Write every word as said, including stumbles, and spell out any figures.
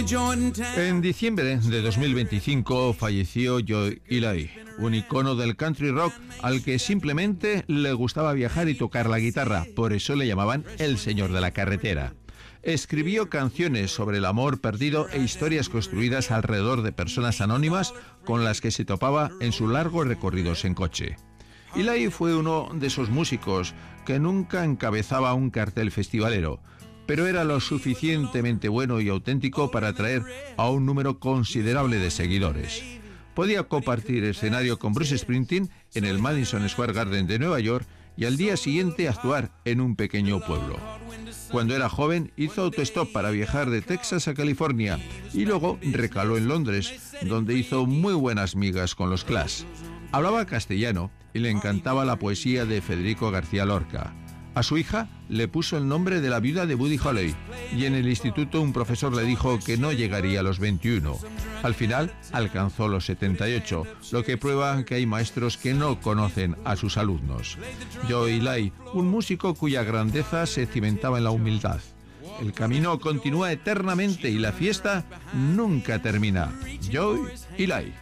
En diciembre de dos mil veinticinco falleció Joe Ely, un icono del country rock al que simplemente le gustaba viajar y tocar la guitarra, por eso le llamaban el señor de la carretera. Escribió canciones sobre el amor perdido e historias construidas alrededor de personas anónimas con las que se topaba en sus largos recorridos en coche. Ely fue uno de esos músicos que nunca encabezaba un cartel festivalero, pero era lo suficientemente bueno y auténtico para atraer a un número considerable de seguidores. Podía compartir escenario con Bruce Springsteen en el Madison Square Garden de Nueva York y al día siguiente actuar en un pequeño pueblo. Cuando era joven hizo autostop para viajar de Texas a California y luego recaló en Londres, donde hizo muy buenas migas con los Clash. Hablaba castellano y le encantaba la poesía de Federico García Lorca. A su hija le puso el nombre de la viuda de Buddy Holly y en el instituto un profesor le dijo que no llegaría a los veintiuno. Al final alcanzó los setenta y ocho, lo que prueba que hay maestros que no conocen a sus alumnos. Joe Ely, un músico cuya grandeza se cimentaba en la humildad. El camino continúa eternamente y la fiesta nunca termina. Joe Ely.